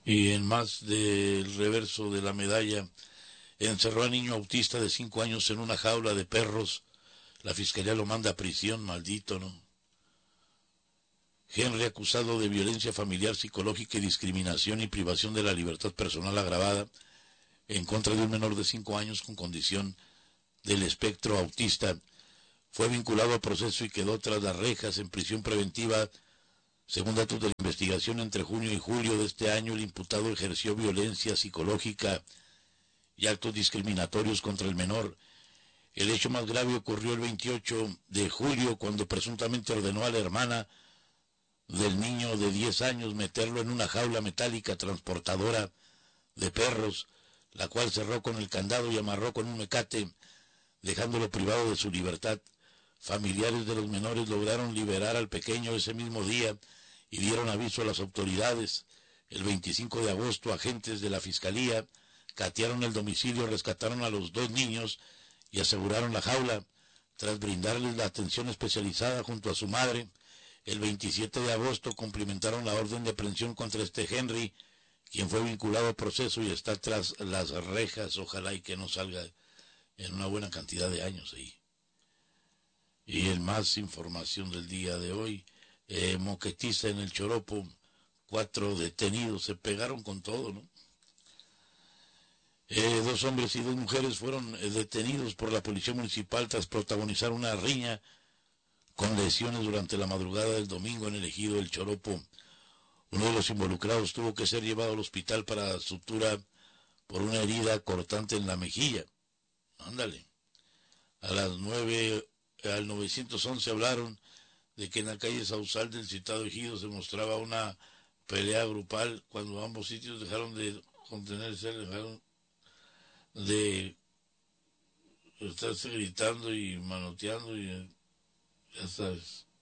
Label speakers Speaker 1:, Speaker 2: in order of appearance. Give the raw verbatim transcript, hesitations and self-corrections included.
Speaker 1: Y en más del reverso de la medalla, encerró a niño autista de cinco años en una jaula de perros. La fiscalía lo manda a prisión, maldito, ¿no? Henry, acusado de violencia familiar, psicológica y discriminación y privación de la libertad personal agravada en contra de un menor de cinco años con condición del espectro autista, fue vinculado a proceso y quedó tras las rejas en prisión preventiva. Según datos de la investigación, entre junio y julio de este año, el imputado ejerció violencia psicológica y actos discriminatorios contra el menor. El hecho más grave ocurrió el veintiocho de julio, cuando presuntamente ordenó a la hermana del niño de diez años meterlo en una jaula metálica transportadora de perros, la cual cerró con el candado y amarró con un mecate, dejándolo privado de su libertad. Familiares de los menores lograron liberar al pequeño ese mismo día y dieron aviso a las autoridades. El veinticinco de agosto, agentes de la fiscalía catearon el domicilio, rescataron a los dos niños y aseguraron la jaula. Tras brindarles la atención especializada junto a su madre, el veintisiete de agosto cumplimentaron la orden de aprehensión contra este Henry, quien fue vinculado al proceso y está tras las rejas. Ojalá y que no salga en una buena cantidad de años ahí. Y en más información del día de hoy, eh, moquetiza en el Choropo, cuatro detenidos, se pegaron con todo, ¿no? Eh, dos hombres y dos mujeres fueron eh, detenidos por la policía municipal tras protagonizar una riña con lesiones durante la madrugada del domingo en el ejido del Choropo. Uno de los involucrados tuvo que ser llevado al hospital para sutura por una herida cortante en la mejilla. Ándale. A las nueve, al nueve once hablaron de que en la calle Sausal del citado ejido se mostraba una pelea grupal cuando ambos sitios dejaron de contenerse, dejaron de estarse gritando y manoteando y ya sabes.